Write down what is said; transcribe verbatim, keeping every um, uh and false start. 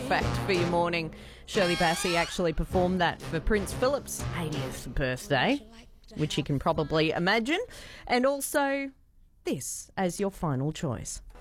fact for your morning. Shirley Bassey actually performed that for Prince Philip's eightieth birthday, which you can probably imagine. And also this as your final choice.